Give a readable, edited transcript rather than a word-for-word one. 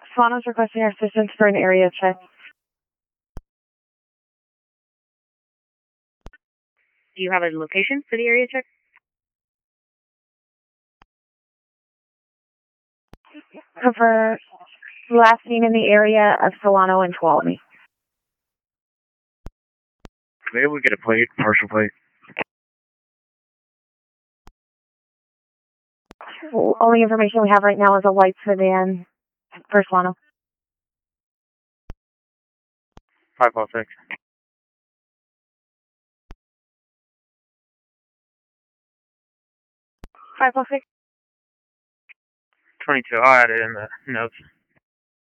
Solano's requesting assistance for an area check. Do you have a location for the area check? Cover last seen in the area of Solano and Tuolumne. Maybe we get a plate, partial plate. Only information we have right now is a white sedan for Solano. 506. 506. 22. I'll add it in the notes.